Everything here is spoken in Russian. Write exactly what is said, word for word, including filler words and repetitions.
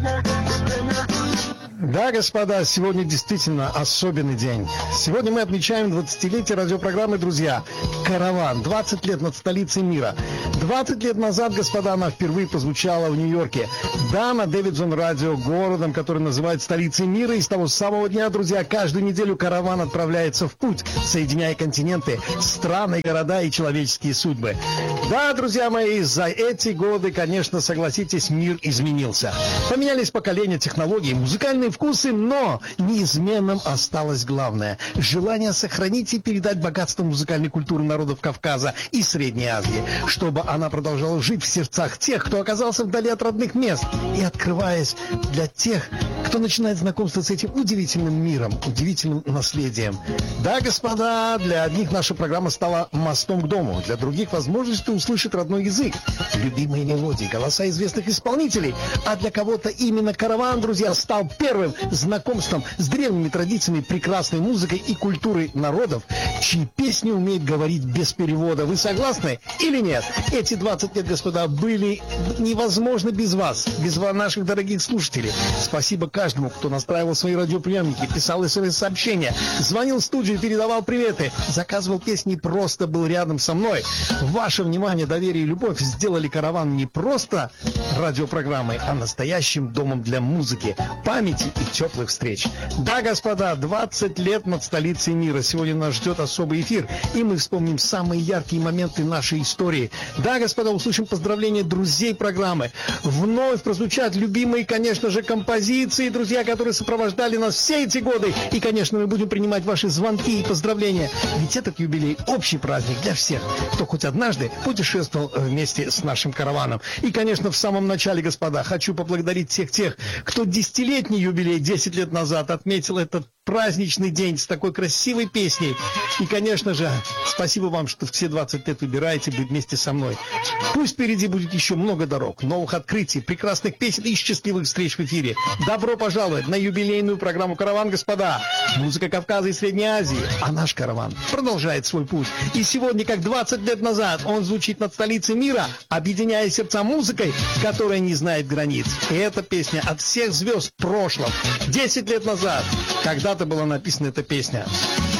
Да, господа, сегодня действительно особенный день. Сегодня мы отмечаем двадцатилетие радиопрограммы «Друзья». «Караван». двадцать лет над столицей мира. двадцать лет назад, господа, она впервые прозвучала в Нью-Йорке. Да, на Дэвидсон радио, городом, который называют столицей мира. И с того самого дня, друзья, каждую неделю «Караван» отправляется в путь, соединяя континенты, страны, города и человеческие судьбы. Да, друзья мои, за эти годы, конечно, согласитесь, мир изменился. Поменялись поколения, технологий, музыкальные вкусы, но неизменным осталось главное – желание сохранить и передать богатство музыкальной культуры народов Кавказа и Средней Азии, чтобы она продолжала жить в сердцах тех, кто оказался вдали от родных мест, и открываясь для тех, кто начинает знакомство с этим удивительным миром, удивительным наследием. Да, господа, для одних наша программа стала мостом к дому, для других – возможностью услышать родной язык, любимые мелодии, голоса известных исполнителей, а для кого-то именно «Караван», друзья, стал первым знакомством с древними традициями, прекрасной музыкой и культурой народов, чьи песни умеют говорить без перевода. Вы согласны или нет? Эти двадцать лет, господа, были невозможны без вас, без наших дорогих слушателей. Спасибо каждому, кто настраивал свои радиоприемники, писал смс-сообщения, звонил в студию, передавал приветы, заказывал песни и просто был рядом со мной. Ваше внимание, доверие и любовь сделали «Караван» не просто радиопрограммой, а настоящим домом для музыки, памяти и теплых встреч. Да, господа, двадцать лет над столицей мира. Сегодня нас ждет особый эфир, и мы вспомним самые яркие моменты нашей истории. Да, господа, услышим поздравления друзей программы. Вновь прозвучат любимые, конечно же, композиции, друзья, которые сопровождали нас все эти годы. И, конечно, мы будем принимать ваши звонки и поздравления. Ведь этот юбилей – общий праздник для всех, кто хоть однажды путешествовал вместе с нашим «Караваном». И, конечно, в самом начале, господа, хочу поблагодарить всех тех, кто десятилетний юбилей десять лет назад отметил этот праздничный день с такой красивой песней. И, конечно же, спасибо вам, что все двадцать лет выбираете быть вместе со мной. Пусть впереди будет еще много дорог, новых открытий, прекрасных песен и счастливых встреч в эфире. Добро пожаловать на юбилейную программу «Караван», господа. Музыка Кавказа и Средней Азии. А наш «Караван» продолжает свой путь. И сегодня, как двадцать лет назад, он звучит над столицей мира, объединяя сердца музыкой, которая не знает границ. И эта песня от всех звезд в прошлом. десять лет назад, когда была написана эта песня.